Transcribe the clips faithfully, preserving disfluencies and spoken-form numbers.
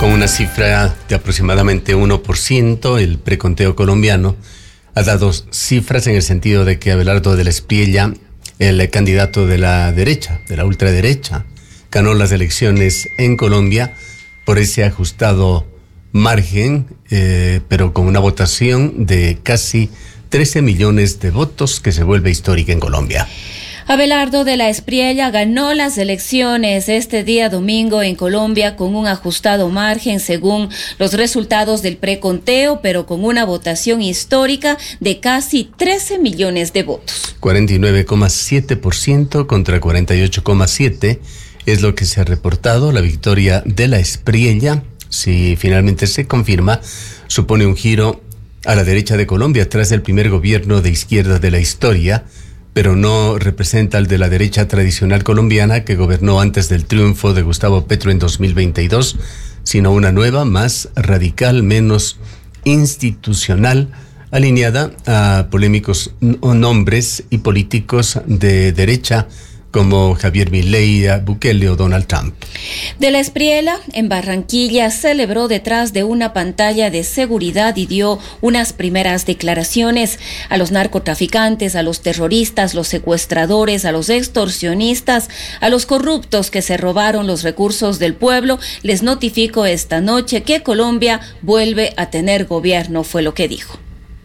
Con una cifra de aproximadamente uno por ciento, el preconteo colombiano ha dado cifras en el sentido de que Abelardo de la Espriella, el candidato de la derecha, de la ultraderecha, ganó las elecciones en Colombia por ese ajustado margen, eh, pero con una votación de casi trece millones de votos que se vuelve histórica en Colombia. Abelardo de la Espriella ganó las elecciones este día domingo en Colombia con un ajustado margen según los resultados del preconteo, pero con una votación histórica de casi trece millones de votos. cuarenta y nueve coma siete por ciento contra cuarenta y ocho coma siete por ciento es lo que se ha reportado. La victoria de la Espriella, si finalmente se confirma, supone un giro a la derecha de Colombia tras el primer gobierno de izquierda de la historia, pero no representa al de la derecha tradicional colombiana que gobernó antes del triunfo de Gustavo Petro en dos mil veintidós, sino una nueva, más radical, menos institucional, alineada a polémicos nombres y políticos de derecha como Javier Milei, Bukele o Donald Trump. De la Espriella, en Barranquilla, celebró detrás de una pantalla de seguridad y dio unas primeras declaraciones. A los narcotraficantes, a los terroristas, los secuestradores, a los extorsionistas, a los corruptos que se robaron los recursos del pueblo, les notifico esta noche que Colombia vuelve a tener gobierno, fue lo que dijo.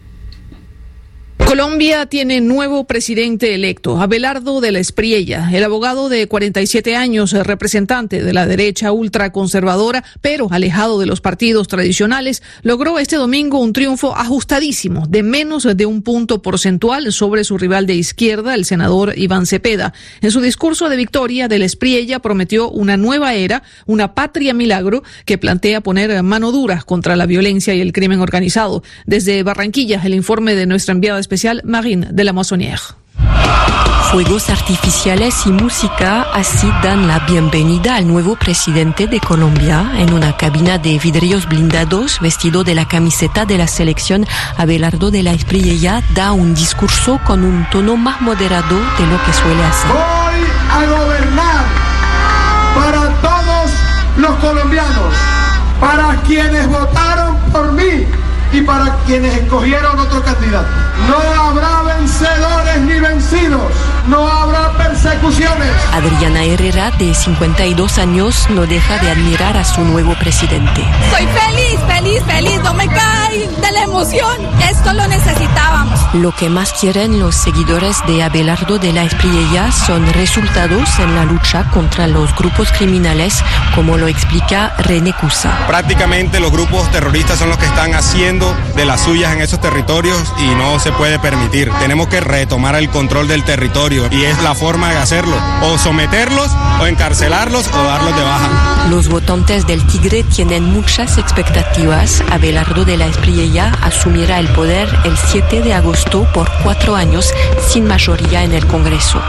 Colombia tiene nuevo presidente electo, Abelardo de la Espriella, el abogado de cuarenta y siete años, representante de la derecha ultraconservadora, pero alejado de los partidos tradicionales, logró este domingo un triunfo ajustadísimo de menos de un punto porcentual sobre su rival de izquierda, el senador Iván Cepeda. En su discurso de victoria, de la Espriella prometió una nueva era, una patria milagro, que plantea poner mano dura contra la violencia y el crimen organizado. Desde Barranquilla, el informe de nuestra enviada especial Marine de la Moissonnière. Fuegos artificiales y música así dan la bienvenida al nuevo presidente de Colombia. En una cabina de vidrios blindados, vestido de la camiseta de la selección, Abelardo de la Espriella da un discurso con un tono más moderado de lo que suele hacer. Voy a gobernar para todos los colombianos, para quienes votaron por mí y para quienes escogieron otro candidato. No habrá vencedores ni vencidos, no habrá persecuciones. Adriana Herrera, de cincuenta y dos años, no deja de admirar a su nuevo presidente. Soy feliz, feliz, feliz, no me cae de la emoción. Esto lo necesitábamos. Lo que más quieren los seguidores de Abelardo de la Espriella son resultados en la lucha contra los grupos criminales, como lo explica René Cusa. Prácticamente los grupos terroristas son los que están haciendo de las suyas en esos territorios y no se puede permitir. Tenemos que retomar el control del territorio y es la forma de hacerlo, o someterlos, o encarcelarlos, o darlos de baja. Los votantes del Tigre tienen muchas expectativas. Abelardo de la Espriella asumirá el poder el siete de agosto por cuatro años sin mayoría en el Congreso.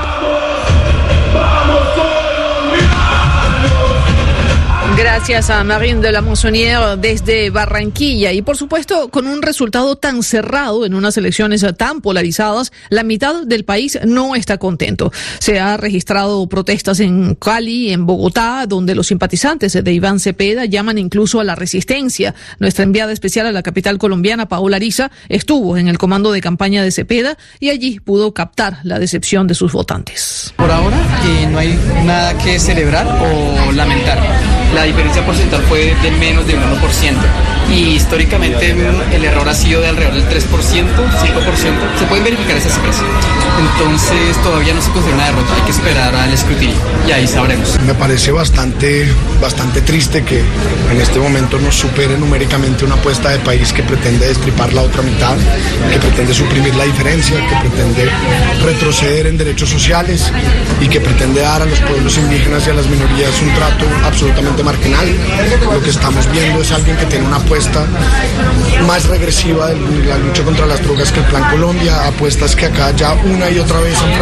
Gracias a Marine de la Moissonnière desde Barranquilla. Y por supuesto, con un resultado tan cerrado en unas elecciones tan polarizadas, la mitad del país no está contento. Se ha registrado protestas en Cali, en Bogotá, donde los simpatizantes de Iván Cepeda llaman incluso a la resistencia. Nuestra enviada especial a la capital colombiana, Paola Ariza, estuvo en el comando de campaña de Cepeda y allí pudo captar la decepción de sus votantes. Por ahora eh, no hay nada que celebrar o lamentar. La diferencia porcentual fue de menos de un uno por ciento y históricamente el error ha sido de alrededor del tres por ciento, cinco por ciento. Se pueden verificar esas cifras. Entonces todavía no se considera una derrota, hay que esperar al escrutinio y ahí sabremos. Me parece bastante, bastante triste que en este momento nos supere numéricamente una apuesta de país que pretende destripar la otra mitad, que pretende suprimir la diferencia, que pretende retroceder en derechos sociales y que pretende dar a los pueblos indígenas y a las minorías un trato absolutamente marginal. Lo que estamos viendo es alguien que tiene una apuesta más regresiva de la lucha contra las drogas que el Plan Colombia, apuestas que acá ya una y otra vez han